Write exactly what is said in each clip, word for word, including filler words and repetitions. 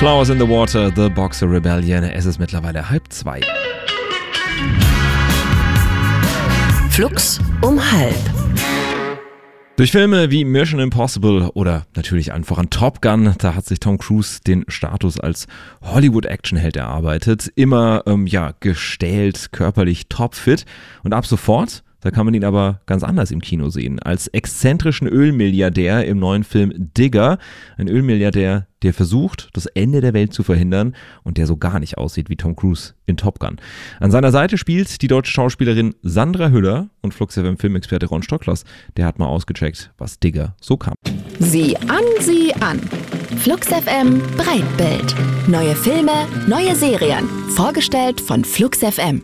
Flowers in the Water, The Boxer Rebellion. Es ist mittlerweile halb zwei. Flux um halb. Durch Filme wie Mission Impossible oder natürlich allen voran Top Gun, da hat sich Tom Cruise den Status als Hollywood-Actionheld erarbeitet. Immer, ähm, ja, gestählt, körperlich topfit. Und ab sofort, da kann man ihn aber ganz anders im Kino sehen. Als exzentrischen Ölmilliardär im neuen Film Digger. Ein Ölmilliardär, der versucht, das Ende der Welt zu verhindern und der so gar nicht aussieht wie Tom Cruise in Top Gun. An seiner Seite spielt die deutsche Schauspielerin Sandra Hüller und Flux F M-Filmexperte Ron Stocklers. Der hat mal ausgecheckt, was Digger so kann. Sieh an, sieh an. Flux F M Breitbild. Neue Filme, neue Serien. Vorgestellt von Flux F M.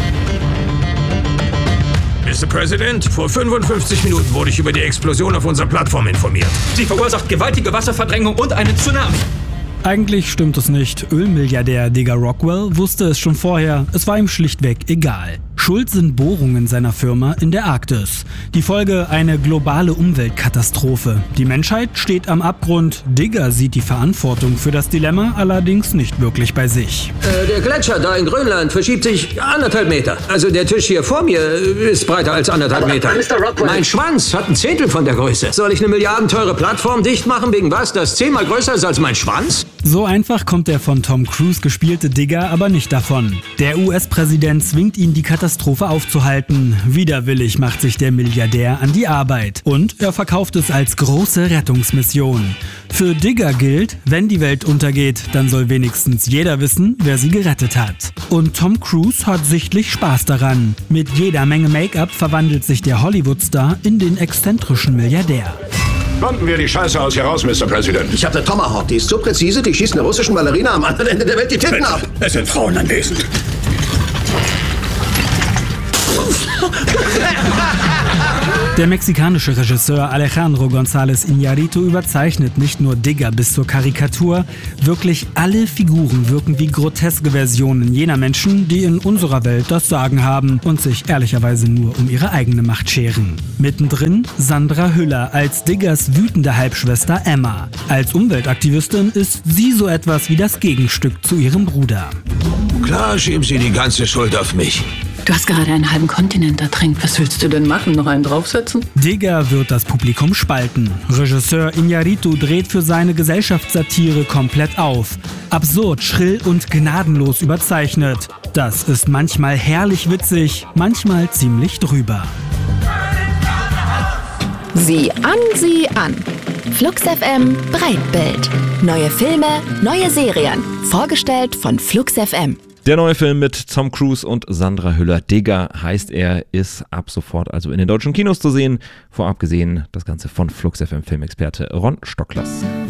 Mister President, vor fünfundfünfzig Minuten wurde ich über die Explosion auf unserer Plattform informiert. Sie verursacht gewaltige Wasserverdrängung und einen Tsunami. Eigentlich stimmt es nicht. Ölmilliardär Digger Rockwell wusste es schon vorher. Es war ihm schlichtweg egal. Schuld sind Bohrungen seiner Firma in der Arktis. Die Folge eine globale Umweltkatastrophe. Die Menschheit steht am Abgrund. Digger sieht die Verantwortung für das Dilemma allerdings nicht wirklich bei sich. Äh, der Gletscher da in Grönland verschiebt sich anderthalb Meter. Also der Tisch hier vor mir ist breiter als anderthalb Aber, Meter. Mister Rockwell. Mein Schwanz hat ein Zehntel von der Größe. Soll ich eine milliardenteure Plattform dicht machen wegen was, das zehnmal größer ist als mein Schwanz? So einfach kommt der von Tom Cruise gespielte Digger aber nicht davon. Der U S-Präsident zwingt ihn, die Katastrophe aufzuhalten. Widerwillig macht sich der Milliardär an die Arbeit. Und er verkauft es als große Rettungsmission. Für Digger gilt, wenn die Welt untergeht, dann soll wenigstens jeder wissen, wer sie gerettet hat. Und Tom Cruise hat sichtlich Spaß daran. Mit jeder Menge Make-up verwandelt sich der Hollywood-Star in den exzentrischen Milliardär. Bomben wir die Scheiße aus hier raus, Mister President. Ich habe eine Tomahawk, die ist so präzise, die schießt einer russischen Ballerina am anderen Ende der Welt die Titten ab. Es sind Frauen anwesend. Der mexikanische Regisseur Alejandro González Iñárritu überzeichnet nicht nur Digger bis zur Karikatur, wirklich alle Figuren wirken wie groteske Versionen jener Menschen, die in unserer Welt das Sagen haben und sich ehrlicherweise nur um ihre eigene Macht scheren. Mittendrin Sandra Hüller als Diggers wütende Halbschwester Emma. Als Umweltaktivistin ist sie so etwas wie das Gegenstück zu ihrem Bruder. Klar schieben Sie die ganze Schuld auf mich. Du hast gerade einen halben Kontinent ertränkt. Was willst du denn machen? Noch einen draufsetzen? Digger wird das Publikum spalten. Regisseur Iñárritu dreht für seine Gesellschaftssatire komplett auf. Absurd, schrill und gnadenlos überzeichnet. Das ist manchmal herrlich witzig, manchmal ziemlich drüber. Sieh an, sieh an. Flux F M Breitbild. Neue Filme, neue Serien. Vorgestellt von Flux F M. Der neue Film mit Tom Cruise und Sandra Hüller, Digger heißt er, ist ab sofort also in den deutschen Kinos zu sehen. Vorab gesehen das Ganze von Flux F M Filmexperte Ron Stocklers.